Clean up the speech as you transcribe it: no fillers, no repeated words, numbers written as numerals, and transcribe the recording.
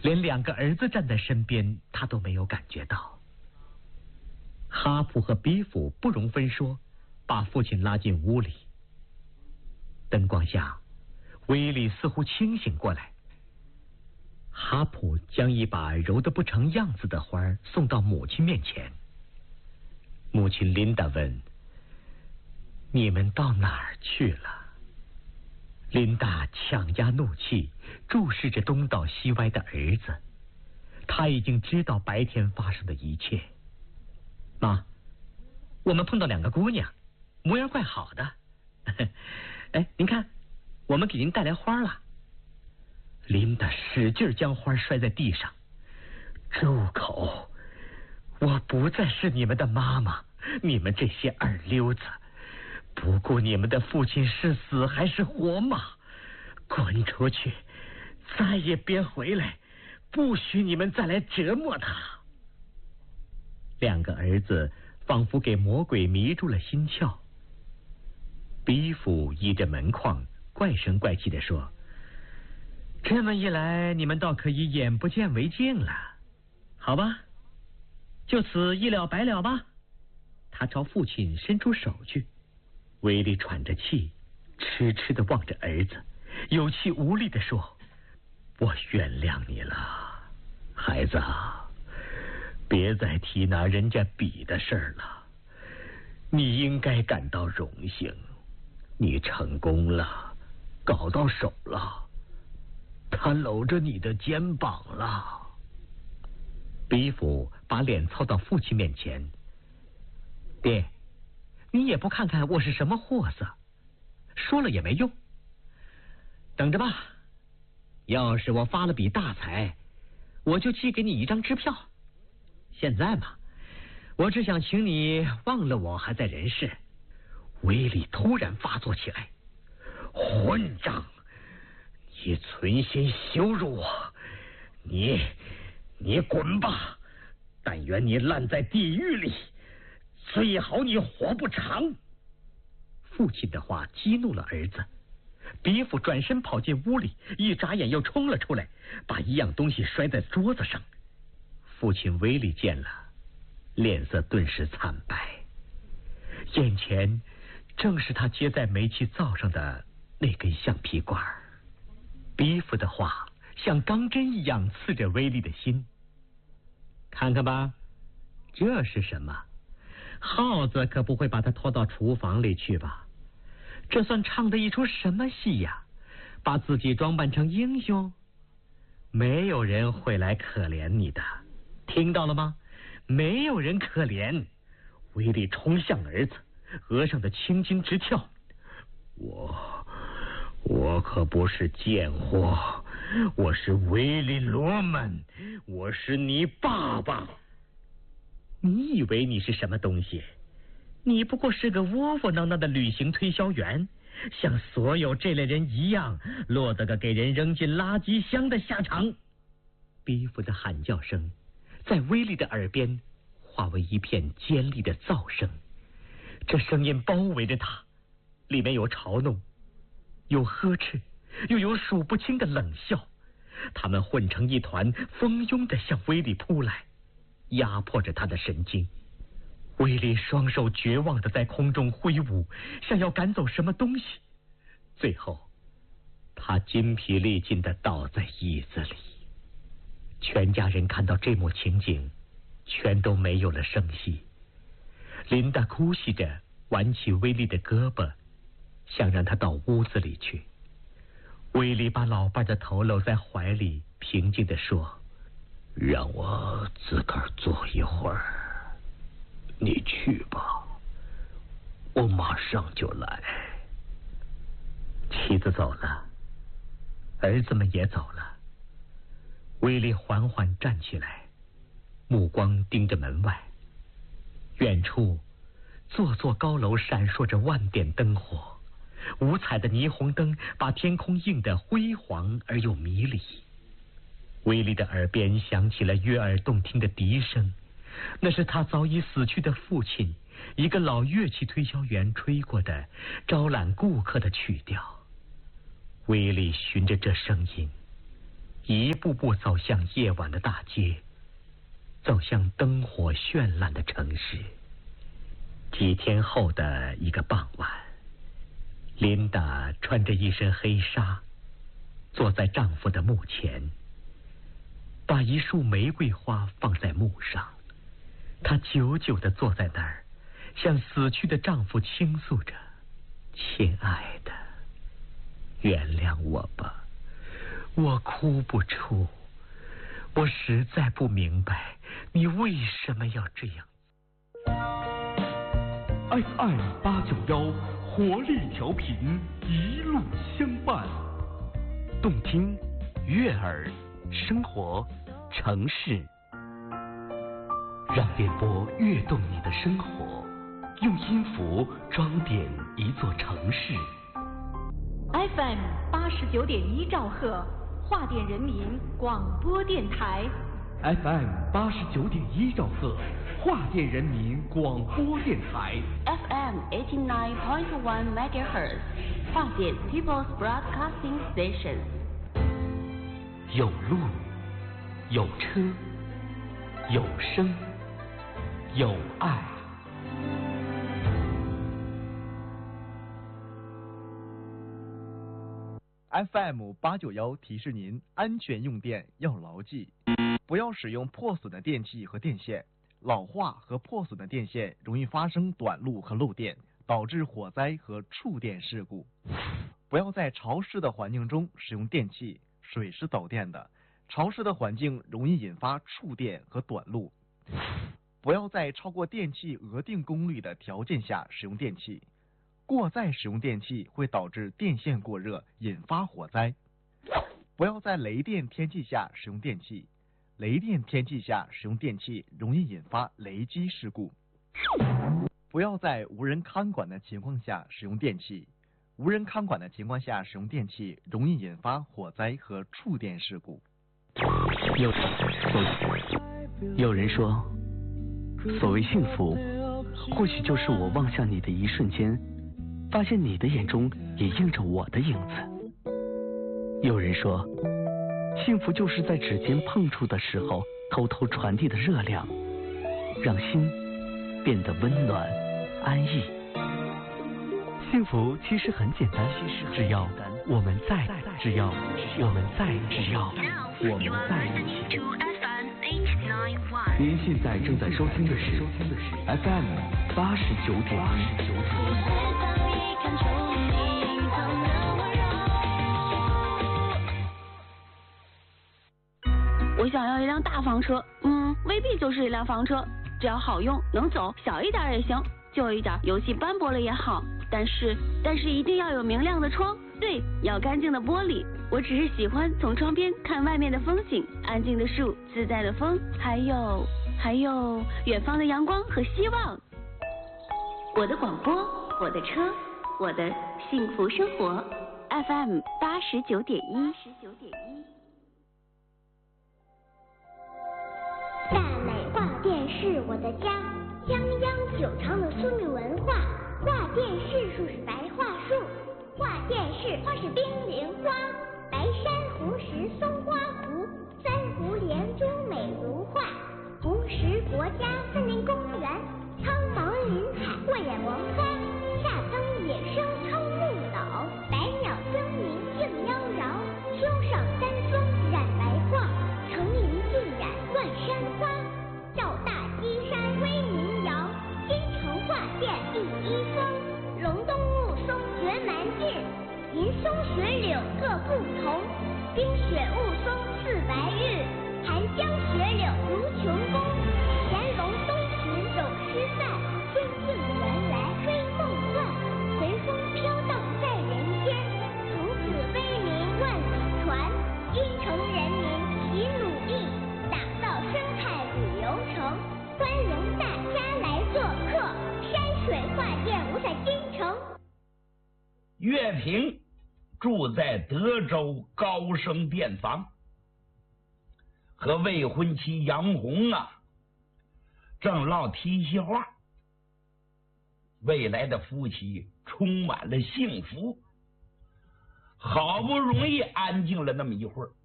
连2个儿子站在身边，他都没有感觉到。哈普和比弗不容分说，把父亲拉进屋里。灯光下，威利似乎清醒过来。哈普将一把揉得不成样子的花送到母亲面前。母亲琳达问：“你们到哪儿去了？”琳达强压怒气，注视着东倒西歪的儿子。他已经知道白天发生的一切。妈，我们碰到2个姑娘，模样怪好的。哎，您看，我们给您带来花了。琳达使劲将花摔在地上。住口！我不再是你们的妈妈，你们这些二流子！不顾你们的父亲是死还是活吗？滚出去，再也别回来，不许你们再来折磨他。2个儿子仿佛给魔鬼迷住了心窍。比弗依着门框怪声怪气地说：“这么一来，你们倒可以眼不见为净了。好吧，就此一了百了吧。”他朝父亲伸出手去。威利喘着气，痴痴地望着儿子，有气无力地说：“我原谅你了，孩子，别再提拿人家笔的事儿了。你应该感到荣幸，你成功了，搞到手了，他搂着你的肩膀了。”比弗把脸凑到父亲面前：“爹，你也不看看我是什么货色，说了也没用。等着吧，要是我发了笔大财，我就寄给你一张支票。现在嘛，我只想请你忘了我还在人世。”威利突然发作起来：“混账！你存心羞辱我！你滚吧！但愿你烂在地狱里！最好你活不长！”父亲的话激怒了儿子。比弗转身跑进屋里，一眨眼又冲了出来，把一样东西摔在桌子上。父亲威利见了，脸色顿时惨白。眼前正是他接在煤气灶上的那根橡皮管。比弗的话像钢针一样刺着威利的心。看看吧，这是什么？耗子可不会把他拖到厨房里去吧？这算唱的一出什么戏呀？把自己装扮成英雄？没有人会来可怜你的，听到了吗？没有人可怜。威利冲向儿子，额上的青筋直跳。我可不是贱货，我是威利·罗曼，我是你爸爸。你以为你是什么东西？你不过是个窝窝囊囊的旅行推销员，像所有这类人一样，落得个给人扔进垃圾箱的下场。比弗的喊叫声在威利的耳边化为一片尖利的噪声，这声音包围着他，里面有嘲弄，有呵斥，又有数不清的冷笑，他们混成一团，蜂拥地向威利扑来，压迫着他的神经。威利双手绝望地在空中挥舞，想要赶走什么东西，最后他筋疲力尽地倒在椅子里。全家人看到这幕情景，全都没有了声息。琳达哭泣着挽起威利的胳膊，想让他到屋子里去。威利把老伴的头搂在怀里，平静地说：“让我自个儿坐一会儿。你去吧，我马上就来。”妻子走了，儿子们也走了。威利缓缓站起来，目光盯着门外。远处，座座高楼闪烁着万点灯火，五彩的霓虹灯把天空映得辉煌而又迷离。威利的耳边响起了悦耳动听的笛声，那是他早已死去的父亲，一个老乐器推销员吹过的招揽顾客的曲调。威利循着这声音一步步走向夜晚的大街，走向灯火绚烂的城市。几天后的一个傍晚，琳达穿着一身黑纱，坐在丈夫的墓前，把一束玫瑰花放在墓上。她久久地坐在那儿，向死去的丈夫倾诉着：亲爱的，原谅我吧，我哭不出，我实在不明白你为什么要这样。 FM 891活力调频，一路相伴， 动听、悦耳、生活、城市，让电波跃动你的生活，用音符装点一座城市。 FM 89.1兆赫，华电人民广播电台。 FM 89.1兆赫，华电人民广播电台。 FM 89.1 MHz， 华电 People's Broadcasting Station。 有路，有车，有声，有爱。 FM 891提示您：安全用电要牢记，不要使用破损的电器和电线。老化和破损的电线容易发生短路和漏电，导致火灾和触电事故。不要在潮湿的环境中使用电器，水是导电的，潮湿的环境容易引发触电和短路。不要在超过电器额定功率的条件下使用电器，过载使用电器会导致电线过热，引发火灾。不要在雷电天气下使用电器，雷电天气下使用电器容易引发雷击事故。不要在无人看管的情况下使用电器，无人看管的情况下使用电器容易引发火灾和触电事故。 有人说，所谓幸福，或许就是我望向你的一瞬间，发现你的眼中也映着我的影子。有人说，幸福就是在指尖碰触的时候，偷偷传递的热量，让心变得温暖安逸。幸福其实很简单，只要我们在，只要我们在，只要我们在一起。您现在正在收听的是 FM 89.1。 我想要一辆大房车，未必就是一辆房车，只要好用能走，小一点也行，旧一点油漆斑驳了也好，但是一定要有明亮的窗，对，要干净的玻璃。我只是喜欢从窗边看外面的风景，安静的树，自在的风，还有远方的阳光和希望。我的广播，我的车，我的幸福生活。FM 89.1。 大美画电是我的家，泱泱久长的苏米文化。画电视树是白桦树，画电视花是冰凌花。白珊瑚石松花湖，三湖连珠美如画。红石国家森林公园，苍茫林海过眼王花。夏耕野生称木岛，百鸟争鸣竞妖娆。秋上山峰染白桦，层林尽染万山花。照大基山威名扬，京城画电第一峰。隆冬雾凇绝蛮劲，银松雪柳各不同。冰雪雾凇似白玉，寒江雪柳如琼宫。乾隆东巡走诗塞，仙境原来非梦幻。随风飘荡在人间，从此威名万里传。京城人民齐努力，打造生态旅游城，欢迎大家来做客。山水画电无在京城。 岳平住在德州高升店房，和未婚妻杨红正唠提心话，未来的夫妻充满了幸福。好不容易安静了那么一会儿，